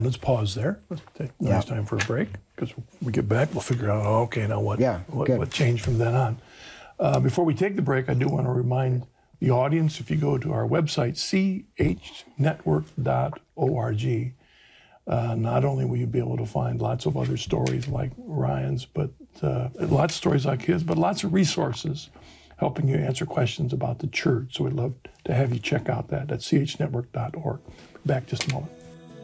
Let's pause there. Let's take a nice time for a break, because when we get back, we'll figure out, okay, now what changed from then on. Before we take the break, I do want to remind the audience, if you go to our website, chnetwork.org, not only will you be able to find lots of other stories like Ryan's, but lots of stories like his, but lots of resources helping you answer questions about the church. So we'd love to have you check out that at chnetwork.org. Back just a moment.